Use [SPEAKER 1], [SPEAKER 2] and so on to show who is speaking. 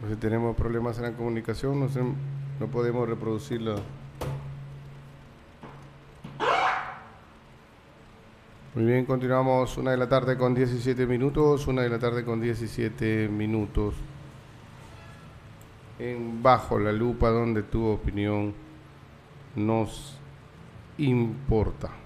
[SPEAKER 1] Si tenemos problemas en la comunicación, no podemos reproducirlo. Muy bien, continuamos. 1 de la tarde con 17 minutos. 1 de la tarde con 17 minutos. En Bajo la Lupa, donde tu opinión nos importa.